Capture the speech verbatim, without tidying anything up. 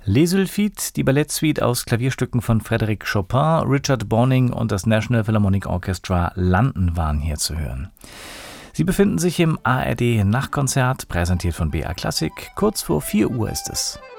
Les Sylphides, die Ballettsuite aus Klavierstücken von Frédéric Chopin, Richard Bonning und das National Philharmonic Orchestra London waren hier zu hören. Sie befinden sich im A R D Nachtkonzert, präsentiert von B R Klassik. Kurz vor vier Uhr ist es.